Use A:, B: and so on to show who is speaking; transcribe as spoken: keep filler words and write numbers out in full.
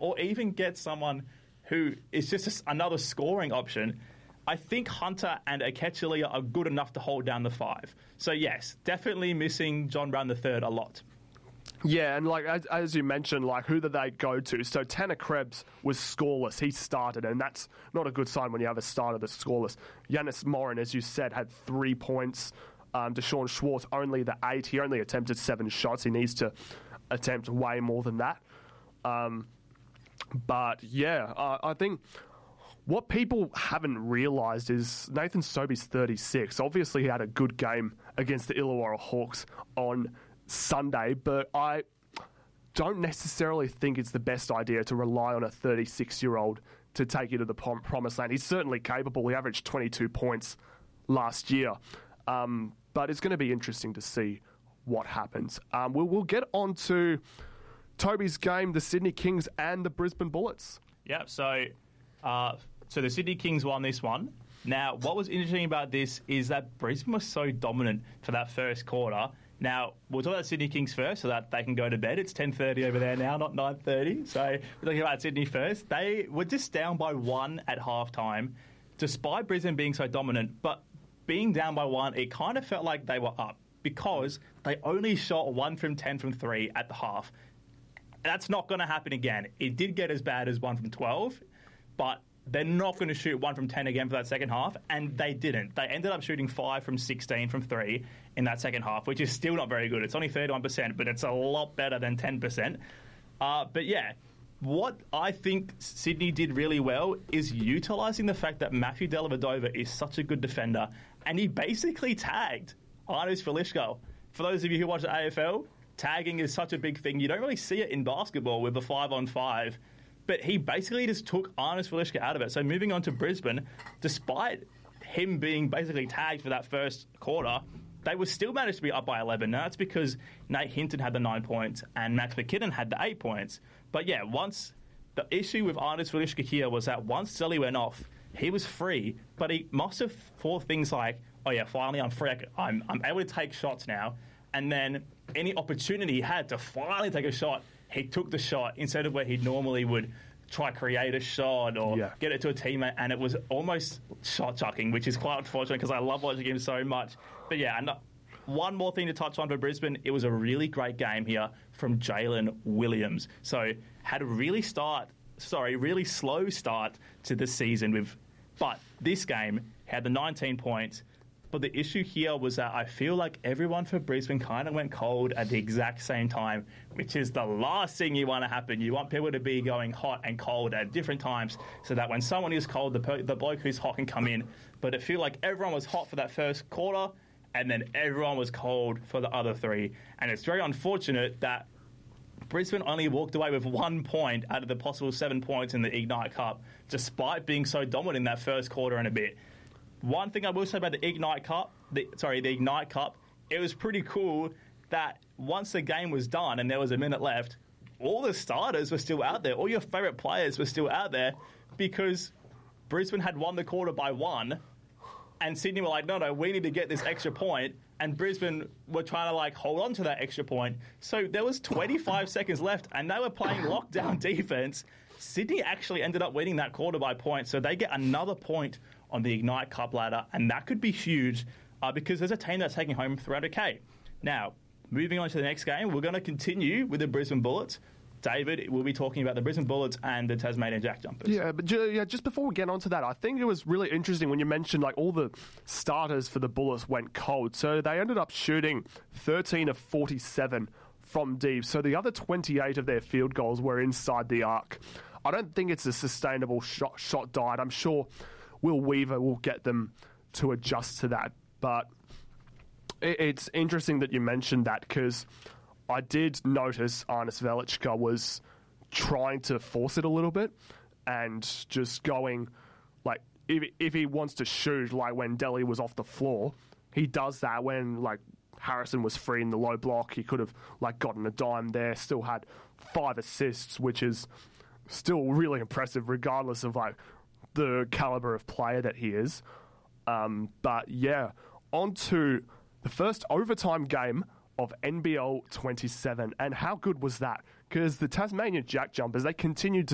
A: or even get someone who is just another scoring option, I think Hunter and Akechele are good enough to hold down the five. So yes, definitely missing John Brown the third a lot.
B: Yeah, and like as, as you mentioned, like who did they go to? So Tanner Krebs was scoreless. He started, and that's not a good sign when you have a starter that's scoreless. Yanis Morin, as you said, had three points. Um, Deshaun Schwartz only the eight. He only attempted seven shots. He needs to attempt way more than that. Um, but yeah, uh, I think what people haven't realised is Nathan Sobey's thirty-six. Obviously, he had a good game against the Illawarra Hawks on Sunday, but I don't necessarily think it's the best idea to rely on a thirty-six-year-old to take you to the prom- promised land. He's certainly capable. He averaged twenty-two points last year. Um, but it's going to be interesting to see what happens. Um, we'll, we'll get on to Toby's game, the Sydney Kings and the Brisbane Bullets.
A: Yeah, so uh, so the Sydney Kings won this one. Now, what was interesting about this is that Brisbane was so dominant for that first quarter. Now, we'll talk about Sydney Kings first so that they can go to bed. It's ten thirty over there now, not nine thirty. So we're talking about Sydney first. They were just down by one at halftime, despite Brisbane being so dominant. But being down by one, it kind of felt like they were up because they only shot one from ten from three at the half. That's not going to happen again. It did get as bad as one from twelve, but they're not going to shoot one from ten again for that second half, and they didn't. They ended up shooting five from sixteen from three in that second half, which is still not very good. It's only thirty-one percent, but it's a lot better than ten percent. Uh, but yeah, what I think Sydney did really well is utilising the fact that Matthew Dellavedova is such a good defender, and he basically tagged Arnuz Velishko. For those of you who watch the A F L, tagging is such a big thing. You don't really see it in basketball with the five-on-five. But he basically just took Arnuz Velishko out of it. So moving on to Brisbane, despite him being basically tagged for that first quarter, they were still managed to be up by eleven. Now, that's because Nate Hinton had the nine points and Max McKinnon had the eight points. But yeah, once the issue with Arnuz Velishko here was that once Zelly went off, he was free, but he must have thought things like, oh yeah, finally I'm free. I'm, I'm able to take shots now. And then any opportunity he had to finally take a shot, he took the shot instead of where he normally would try create a shot or yeah. get it to a teammate, and it was almost shot chucking, which is quite unfortunate because I love watching him so much. But yeah, and one more thing to touch on for Brisbane, it was a really great game here from Jalen Williams. So had a really start, sorry, really slow start to the season with, but this game had the nineteen points. But the issue here was that I feel like everyone for Brisbane kind of went cold at the exact same time, which is the last thing you want to happen. You want people to be going hot and cold at different times so that when someone is cold, the, per- the bloke who's hot can come in. But it feel like everyone was hot for that first quarter, and then everyone was cold for the other three. And it's very unfortunate that Brisbane only walked away with one point out of the possible seven points in the Ignite Cup, despite being so dominant in that first quarter and a bit. One thing I will say about the Ignite Cup, the, sorry, the Ignite Cup, it was pretty cool that once the game was done and there was a minute left, all the starters were still out there. All your favourite players were still out there because Brisbane had won the quarter by one, and Sydney were like, no, no, we need to get this extra point, and Brisbane were trying to like hold on to that extra point. So there was twenty-five seconds left, and they were playing lockdown defence. Sydney actually ended up winning that quarter by points, so they get another point on the Ignite Cup ladder, and that could be huge uh, because there's a team that's taking home three hundred K. Now, moving on to the next game, we're going to continue with the Brisbane Bullets. David will be talking about the Brisbane Bullets and the Tasmanian Jack Jumpers.
B: Yeah, but yeah, just before we get onto that, I think it was really interesting when you mentioned like all the starters for the Bullets went cold. So they ended up shooting thirteen of forty-seven from deep. So the other twenty-eight of their field goals were inside the arc. I don't think it's a sustainable shot, shot diet. I'm sure Will Weaver will get them to adjust to that. But it, it's interesting that you mentioned that because I did notice Arnuz Velishko was trying to force it a little bit and just going, like, if, if he wants to shoot, like when Delhi was off the floor, he does that when, like, Harrison was free in the low block. He could have, like, gotten a dime there, still had five assists, which is still really impressive regardless of, like, the caliber of player that he is. Um, but, yeah, on to the first overtime game of N B L twenty-seven. And how good was that? Because the Tasmania Jack Jumpers, they continued to